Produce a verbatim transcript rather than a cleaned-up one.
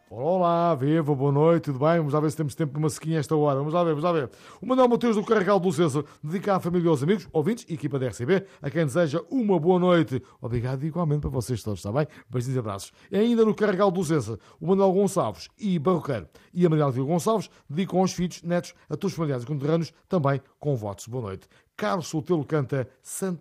Olá, viva, boa noite, tudo bem? Vamos lá ver se temos tempo para uma sequinha esta hora. Vamos lá ver, vamos lá ver. O Manuel Mateus do Carregal do César dedica à família e aos amigos, ouvintes e equipa da R C B, a quem deseja uma boa noite. Obrigado igualmente para vocês todos, está bem? Beijinhos e abraços. E ainda no Carregal do César, o Manuel Gonçalves e Barroqueiro e a Manuel Vila Gonçalves dedicam aos filhos, netos, a todos os familiares e conterrâneos, também com votos. Boa noite. Carlos Sotelo canta Santa